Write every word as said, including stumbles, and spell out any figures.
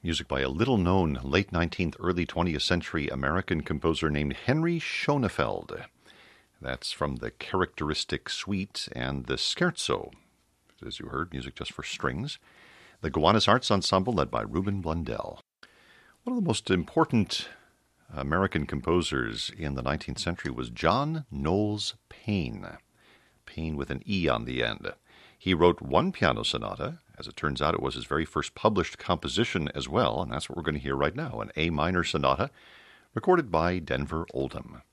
Music by a little-known late nineteenth, early twentieth century American composer named Henry Schoenfeld. That's from the Characteristic Suite and the Scherzo. As you heard, music just for strings. The Gowanus Arts Ensemble, led by Ruben Blundell. One of the most important American composers in the nineteenth century was John Knowles Paine. Paine with an E on the end. He wrote one piano sonata. As it turns out, it was his very first published composition as well, and that's what we're going to hear right now, an A minor sonata recorded by Denver Oldham.